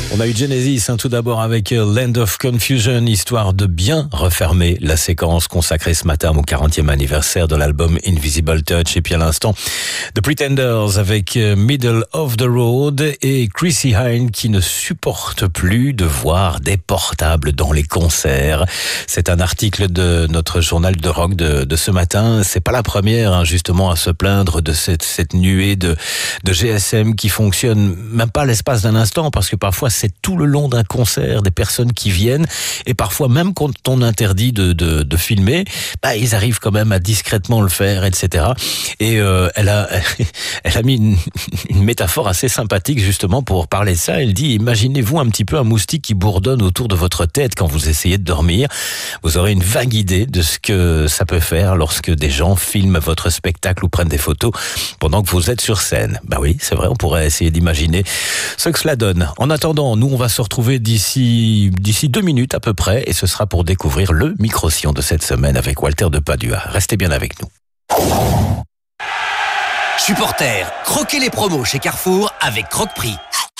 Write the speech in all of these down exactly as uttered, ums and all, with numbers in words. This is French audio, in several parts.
On a eu Genesis, hein, tout d'abord avec Land of Confusion, histoire de bien refermer la séquence consacrée ce matin au quarantième anniversaire de l'album Invisible Touch. Et puis à l'instant, The Pretenders avec Middle of the Road et Chrissy Hynde qui ne supporte plus de voir des portables dans les concerts. C'est un article de notre journal de rock de, de ce matin. C'est pas la première, hein, justement, à se plaindre de cette, cette nuée de, de G S M qui fonctionne même pas l'espace d'un instant, parce que parfois c'est tout le long d'un concert, des personnes qui viennent, et parfois même quand on interdit de, de, de filmer, bah, ils arrivent quand même à discrètement le faire, et cetera. Et euh, elle a, elle a mis une, une métaphore assez sympathique justement pour parler de ça. Elle dit, imaginez-vous un petit peu un moustique qui bourdonne autour de votre tête quand vous essayez de dormir. Vous aurez une vague idée de ce que ça peut faire lorsque des gens filment votre spectacle ou prennent des photos pendant que vous êtes sur scène. Bah oui, c'est vrai, on pourrait essayer d'imaginer ce que cela donne. En attendant, nous, on va se retrouver d'ici d'ici deux minutes à peu près, et ce sera pour découvrir le micro-sillon de cette semaine avec Walter de Padua. Restez bien avec nous. Supporters, croquez les promos chez Carrefour avec Croque-Prix.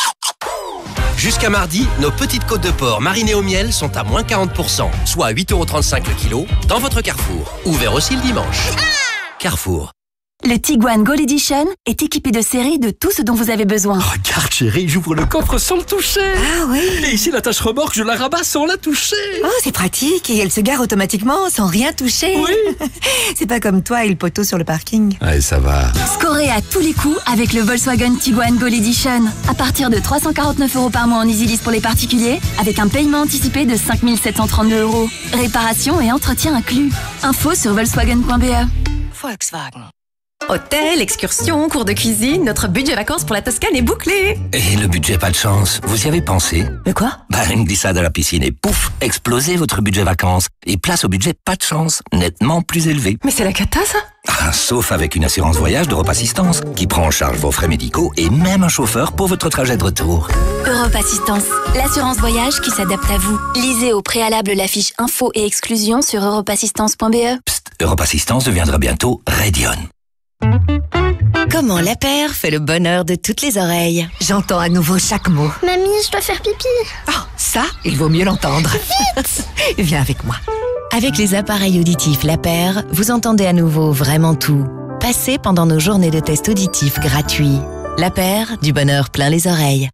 Jusqu'à mardi, nos petites côtes de porc marinées au miel sont à moins quarante pour cent, soit à huit euros trente-cinq le kilo, dans votre Carrefour. Ouvert aussi le dimanche. Carrefour. Le Tiguan Gold Edition est équipé de série de tout ce dont vous avez besoin. Regarde chérie, j'ouvre le coffre sans le toucher. Ah oui. Et ici la tâche remorque, je la rabats sans la toucher. Oh, c'est pratique, et elle se gare automatiquement sans rien toucher. Oui. C'est pas comme toi et le poteau sur le parking. Allez, ça va. Scorez à tous les coups avec le Volkswagen Tiguan Gold Edition. À partir de trois cent quarante-neuf euros par mois en EasyLease pour les particuliers, avec un paiement anticipé de cinq mille sept cent trente-deux euros. Réparation et entretien inclus. Info sur volkswagen point b e. Volkswagen. Hôtel, excursion, cours de cuisine, notre budget vacances pour la Toscane est bouclé. Et le budget pas de chance, vous y avez pensé? Mais quoi? Bah, une glissade à la piscine et pouf, explosez votre budget vacances. Et place au budget pas de chance, nettement plus élevé. Mais c'est la cata, ça? Ah, sauf avec une assurance voyage d'Europe Assistance, qui prend en charge vos frais médicaux et même un chauffeur pour votre trajet de retour. Europe Assistance, l'assurance voyage qui s'adapte à vous. Lisez au préalable la fiche info et exclusion sur europe assistance point b e. Psst, Europe Assistance deviendra bientôt Radion. Comment la paire fait le bonheur de toutes les oreilles? J'entends à nouveau chaque mot. Mamie, je dois faire pipi. Oh, ça, il vaut mieux l'entendre. Vite. Viens avec moi. Avec les appareils auditifs La Paire, vous entendez à nouveau vraiment tout. Passez pendant nos journées de tests auditifs gratuits. La Paire, du bonheur plein les oreilles.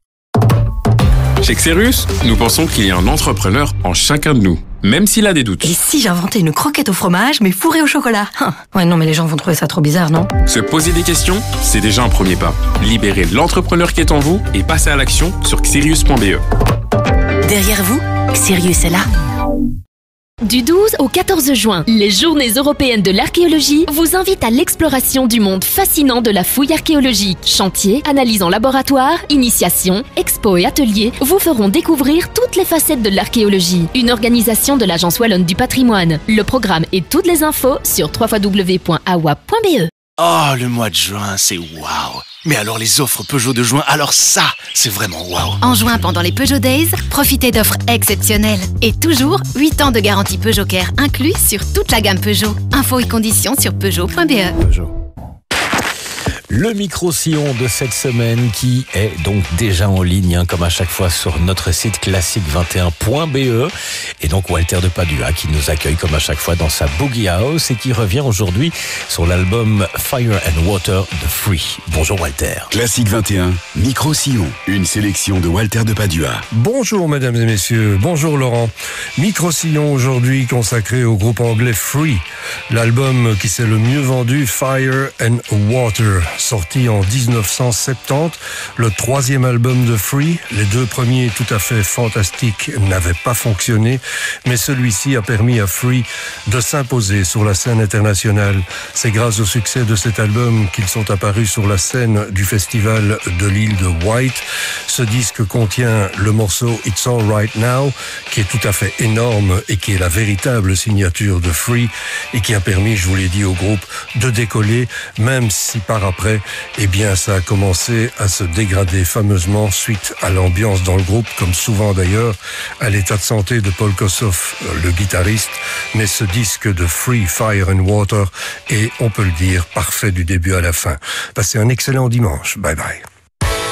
Chez Xerus, nous pensons qu'il y a un entrepreneur en chacun de nous, même s'il a des doutes. Et si j'inventais une croquette au fromage, mais fourrée au chocolat? Ouais, non, mais les gens vont trouver ça trop bizarre, non? Se poser des questions, c'est déjà un premier pas. Libérez l'entrepreneur qui est en vous et passez à l'action sur xerius point b e. Derrière vous, Xerius est là. Du douze au quatorze juin, les Journées européennes de l'archéologie vous invitent à l'exploration du monde fascinant de la fouille archéologique. Chantiers, analyses en laboratoire, initiations, expos et ateliers vous feront découvrir toutes les facettes de l'archéologie. Une organisation de l'Agence Wallonne du Patrimoine. Le programme et toutes les infos sur w w w point a w a point b e. Oh, le mois de juin, c'est waouh! Mais alors les offres Peugeot de juin, alors ça, c'est vraiment waouh! En juin, pendant les Peugeot Days, profitez d'offres exceptionnelles. Et toujours, huit ans de garantie Peugeot Care inclus sur toute la gamme Peugeot. Infos et conditions sur peugeot point b e. Peugeot. Le micro-sillon de cette semaine qui est donc déjà en ligne, hein, comme à chaque fois sur notre site classique vingt et un point b e. Et donc Walter de Padua qui nous accueille comme à chaque fois dans sa Boogie House et qui revient aujourd'hui sur l'album Fire and Water de Free. Bonjour Walter. Classique vingt et un, micro-sillon, une sélection de Walter de Padua. Bonjour mesdames et messieurs, bonjour Laurent. Micro-sillon aujourd'hui consacré au groupe anglais Free. L'album qui s'est le mieux vendu, Fire and Water. Sorti en dix-neuf cent soixante-dix, le troisième album de Free. Les deux premiers, tout à fait fantastiques, n'avaient pas fonctionné, mais celui-ci a permis à Free de s'imposer sur la scène internationale. C'est grâce au succès de cet album qu'ils sont apparus sur la scène du festival de l'île de White. Ce disque contient le morceau It's All Right Now, qui est tout à fait énorme et qui est la véritable signature de Free et qui a permis, je vous l'ai dit, au groupe de décoller, même si par après, eh bien, ça a commencé à se dégrader fameusement suite à l'ambiance dans le groupe, comme souvent d'ailleurs, à l'état de santé de Paul Kossoff, le guitariste. Mais ce disque de Free, Fire and Water est, on peut le dire, parfait du début à la fin. Passez un excellent dimanche. Bye bye.